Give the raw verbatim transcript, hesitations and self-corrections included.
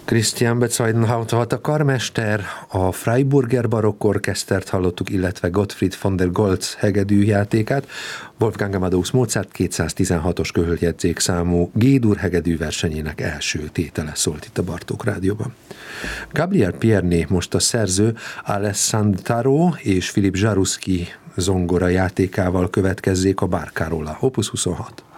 Christian Bezuidenhout volt a karmester, a Freiburger Barokk Orchestert hallottuk, illetve Gottfried von der Goltz hegedű játékát. Wolfgang Amadeus Mozart kétszáztizenhatos köhöljegyzékszámú G-dur hegedű versenyének első tétele szólt itt a Bartók Rádióban. Gabriel Pierné most a szerző Alessandro és Philippe Jaruski zongora játékával következzék a Barcarola, opus huszonhat.